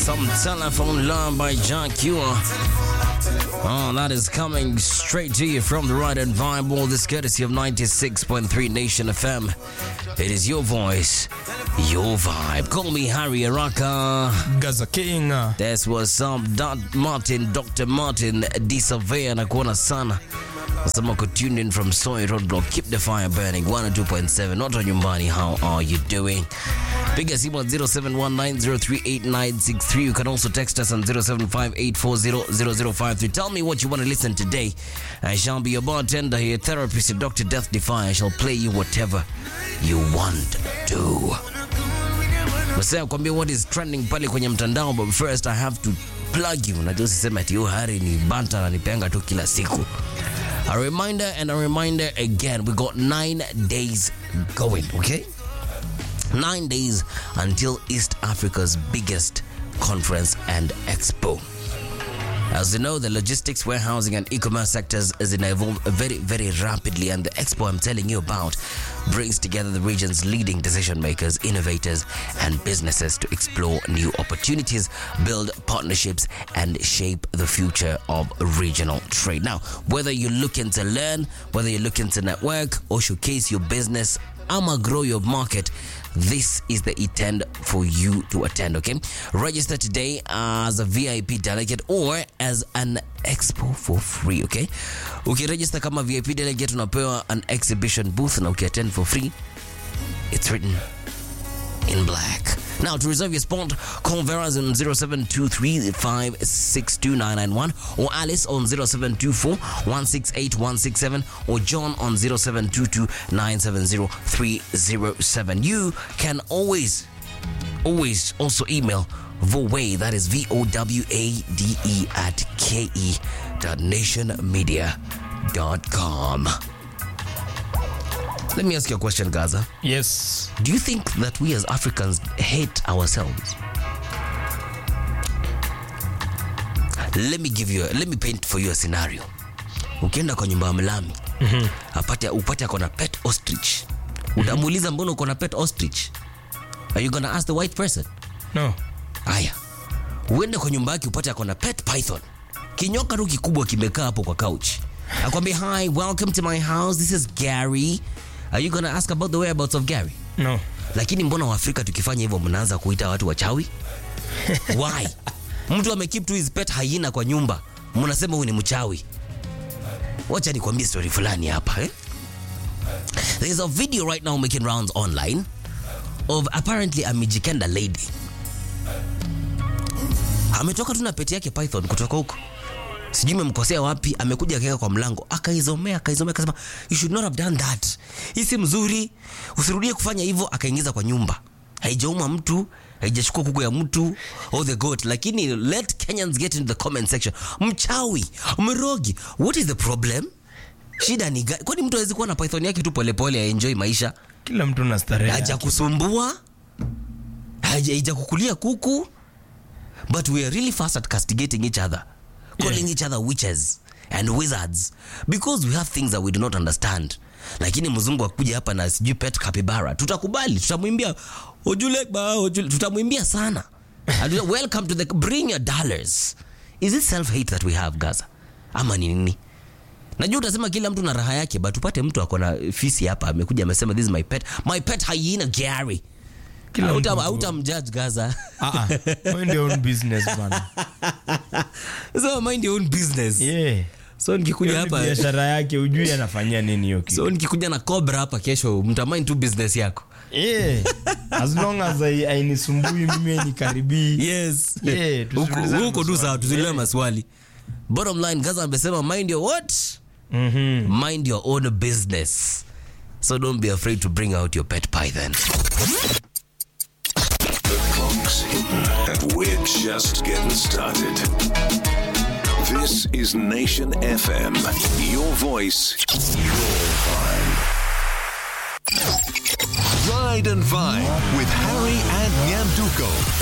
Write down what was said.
Some Telephone Love by John Cure. Oh, that is coming straight to you from the Right and Vibe. All this courtesy of 96.3 Nation FM. It is your voice, your vibe. Call me Harry Araka. Gaza King. This was some Dr. Martin D. Surveyor na kuona sana. Nasema ko tuned in from Soy Roadblock. Keep the fire burning. 102.7. Not on nyumbani. How are you doing? Piga simu at 0719038963. You can also text us on 0758400053. Tell me what you want to listen today. I shall be your bartender here, therapist, Dr. Death Defy. I shall play you whatever you want to. Masaya kwambia what is trending pale kwenye mtandao, but first I have to plug you. Najua sisema ati Hari ni banta na nipenga tu kila siku. A reminder and a reminder again. We got 9 days going, okay? 9 days until East Africa's biggest conference and expo. As you know, the logistics, warehousing, and e-commerce sectors is evolving very, very rapidly, and the expo I'm telling you about brings together the region's leading decision makers, innovators, and businesses to explore new opportunities, build partnerships, and shape the future of regional trade. Now, whether you're looking to learn, whether you're looking to network or showcase your business, I'ma grow your market, this is the event for you to attend, okay? Register today as a VIP delegate or as an expo for free, okay? Ukiregister kama VIP delegate unapewa an exhibition booth, na ukiattend for free, it's written in black. Now, to reserve your spot, call Veraz on 0723562991 or Alice on 0724168167 or John on 0722970307. You can always also email Vowade, that is VOWADE at ke.nationmedia.com. Let me ask you a question, Gaza. Yes. Do you think that we as Africans hate ourselves? Let me paint for you a scenario. Ukienda kwa nyumba ya mlami, upate akona pet ostrich. Utamuuliza mbona uko na pet ostrich? Are you gonna ask the white person? No. Aya. Uende kwa nyumba yake upate akona pet python. Kinyoka tu kikubwa kimekaa hapo kwa couch. Akwambia, "Hi, welcome to my house. This is Gary." Are you gonna ask about the whereabouts of Gary? No. Lakini mbona Waafrika tukifanya hivyo mnaanza kuita watu wachawi? Why? Mtu amekeep to his pet hyena kwa nyumba, mnasema huyu ni mchawi. Wacha nikwambie story fulani hapa, eh? There's a video right now making rounds online of apparently a Mijikenda lady. Ametoka tu na pet yake python kutoka huko. Sijui memkosea wapi, amekuja akaweka kwa mlango, akaizomea akasema, "You should not have done that. Hii si mzuri. Usirudie kufanya hivyo." Akaingiza kwa nyumba. Haijauma mtu, haijachukua kuku ya mtu or the goat, lakini let Kenyans get into the comment section. Mchawi, mrogi, what is the problem? Shida ni gani? Kwani mtu hawezi kuwa na python yake tu polepole enjoy maisha? Kila mtu na starehe. Haja kusumbua. Haja kukulia kuku. But we are really fast at castigating each other. Calling each other witches and wizards because we have things that we do not understand. Lakini mzungu akuja hapa na sijui pet capybara, tutakubali, tutamwimbia tutamwimbia sana. Welcome to the bring your dollars. Is it self-hate that we have, Gaza? Ama nini? Najua utasema kila mtu na raha yake, but upate mtu akona fisi hapa amekuja amesema this is my pet hyena Gary. Hautamjudge, Gaza. Mind your own business, man. So mind your own business. Yeah. So nikikuja hapa biashara yake ujui anafanyia nini hiyo kitu. So nikikuja na cobra hapa kesho mtamind tu business yako. Yeah. As long as I nisumbui mimi nikaribii. Yes. Yeah. Huko tu sawa tuzilie maswali. Bottom line, Gaza amesema mind your what? Mind your own business. So don't be afraid to bring out your pet python. And we're just getting started. This is Nation FM. Your voice, your vibe. Ride and Vibe with Harry and Nyanduko.